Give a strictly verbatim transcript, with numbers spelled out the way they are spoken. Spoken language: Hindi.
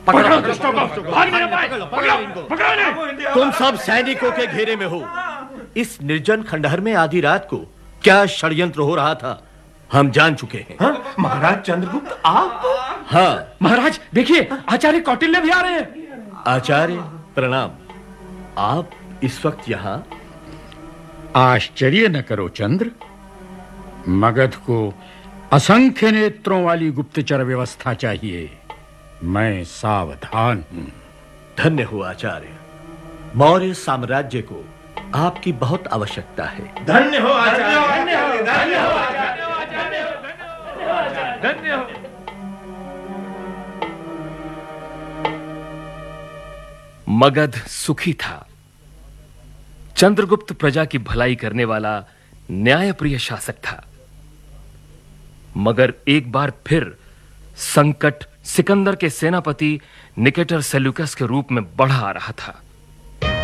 पकड़ो दुष्टों को, भाग नहीं पाए, पकड़ो इनको, पकड़ो इन्हें। तुम सब सैनिकों के घेरे में हो। इस निर्जन खंडहर में आधी रात को क्या षड्यंत्र हो रहा था हम जान चुके हैं। हाँ? महाराज चंद्रगुप्त आप? हाँ महाराज देखिए, आचार्य कौटिल्य भी आ रहे हैं। आचार्य प्रणाम। आप इस वक्त यहाँ? आश्चर्य न करो चंद्र, मगध को असंख्य नेत्रों वाली गुप्तचर व्यवस्था चाहिए। मैं सावधान हूं। धन्य हो आचार्य, मौर्य साम्राज्य को आपकी बहुत आवश्यकता है। धन्य हो आचार्य, धन्य हो, धन्य हो आचार्य, धन्य हो। मगध सुखी था। चंद्रगुप्त प्रजा की भलाई करने वाला न्यायप्रिय शासक था। मगर एक बार फिर संकट सिकंदर के सेनापति निकेटर सेल्यूकस के रूप में बढ़ा आ रहा था।